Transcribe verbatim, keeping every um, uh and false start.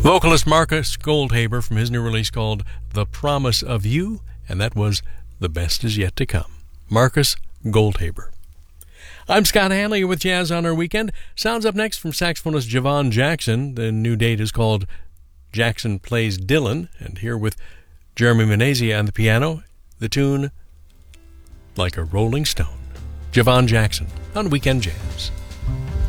Vocalist Marcus Goldhaber from his new release called The Promise of You, and that was The Best Is Yet to Come. Marcus Goldhaber. I'm Scott Hanley with Jazz on Our Weekend. Sounds up next from saxophonist Javon Jackson. The new date is called Jackson Plays Dylan, and here with Jeremy Menezia on the piano, the tune Like a Rolling Stone. Javon Jackson on Weekend Jazz.